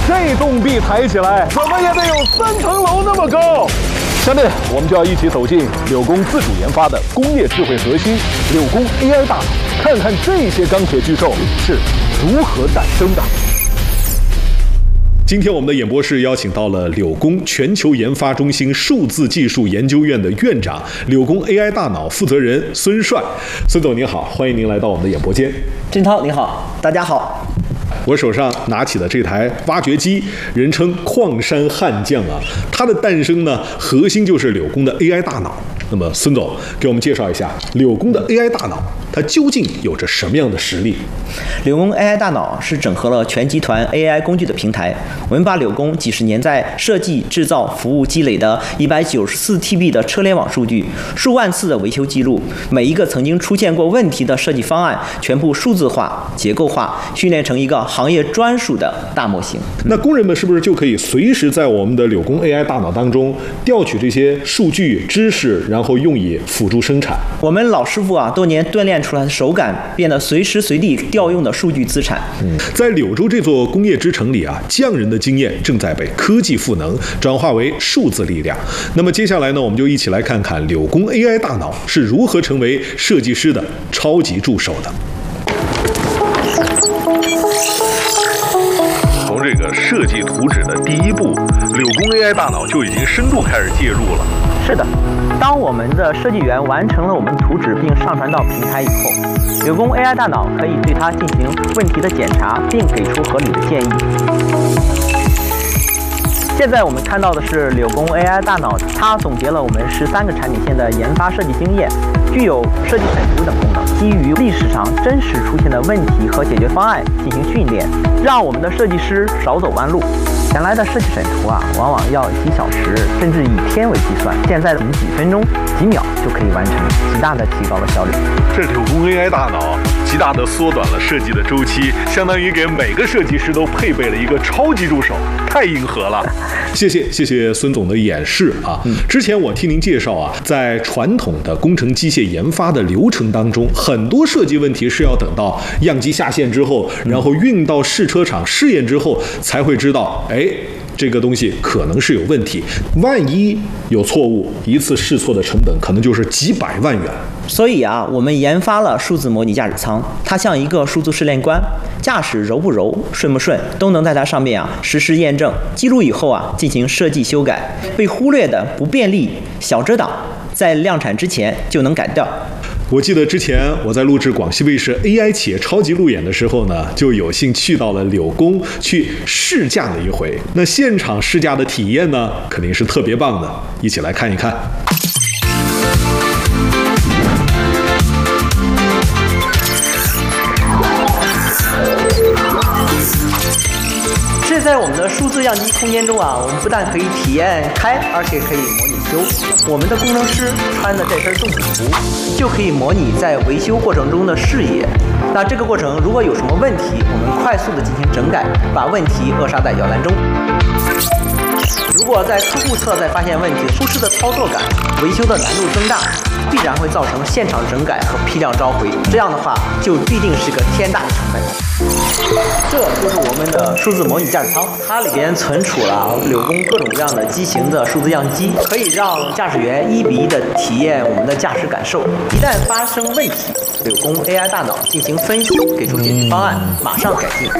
这洞壁抬起来，怎么也得有3层楼那么高。下面我们就要一起走进柳工自主研发的工业智慧核心——柳工 AI 大脑，看看这些钢铁巨兽是如何诞生的。 今天我们的演播室邀请到了柳工全球研发中心数字技术研究院的院长、柳工 AI 大脑负责人孙帅。孙总您好，欢迎您来到我们的演播间。 振涛你好，大家好。 我手上拿起的这台挖掘机，人称矿山悍将啊，它的诞生呢，核心就是柳工的 AI 大脑。那么孙总给我们介绍一下柳工的 AI 大脑，它究竟有着什么样的实力？ 柳工 AI 大脑是整合了全集团 AI 工具的平台。我们把柳工几十年在设计、制造、服务积累的194TB 的车联网数据、数万次的维修记录，每一个曾经出现过问题的设计方案，全部数字化、结构化，训练成一个行业专属的大模型。 那工人们是不是就可以随时在我们的柳工 AI 大脑当中调取这些数据知识，然后用以辅助生产？ 我们老师傅啊，多年锻炼出来的手感，变得随时随地调用的数据资产。 在柳州这座工业之城里啊，匠人的经验正在被科技赋能，转化为数字力量。那么接下来呢，我们就一起来看看柳工 AI 大脑是如何成为设计师的超级助手的。 从这个设计图纸的第一步，柳工 AI 大脑就已经深度开始介入了。 是的，当我们的设计员完成了我们的图纸并上传到平台以后，柳工 AI 大脑可以对它进行问题的检查，并给出合理的建议。现在我们看到的是柳工 AI 大脑，它总结了我们13个产品线的研发设计经验，具有设计审图等功能，基于历史上真实出现的问题和解决方案进行训练，让我们的设计师少走弯路。原来的设计审图啊，往往要几小时甚至以天为计算，现在仅几分钟、几秒就可以完成，极大的提高了效率。 这柳工 AI 大脑极大的缩短了设计的周期，相当于给每个设计师都配备了一个超级助手，太硬核了。 谢谢孙总的演示啊。之前我听您介绍啊，在传统的工程机械研发的流程当中，很多设计问题是要等到样机下线之后，然后运到试车场试验之后，才会知道，这个东西可能是有问题。万一有错误，一次试错的成本可能就是几百万元。 所以啊，我们研发了数字模拟驾驶舱，它像一个数字试验官，驾驶柔不柔、顺不顺，都能在它上面啊实时验证，记录以后啊进行设计修改，被忽略的不便利、小遮挡，在量产之前就能改掉。 我记得之前我在录制广西卫视 AI 企业超级路演的时候呢，就有幸去到了柳工去试驾了一回。那现场试驾的体验呢，肯定是特别棒的，一起来看一看。 是在我们的数字样机空间中啊，我们不但可以体验开，而且可以模拟修。我们的工程师穿的这身动土服，就可以模拟在维修过程中的视野。那这个过程如果有什么问题，我们快速的进行整改，把问题扼杀在摇篮中。如果在客户侧再发现问题，出事的操作感、维修的难度增大，必然会造成现场整改和批量召回。这样的话，就必定是个天大的成本。这就是我们的数字模拟驾驶舱，它里边存储了柳工各种各样的机型的数字样机，可以让驾驶员1比1的体验我们的驾驶感受。一旦发生问题，柳工 AI 大脑进行分析，给出解决方案，马上改进。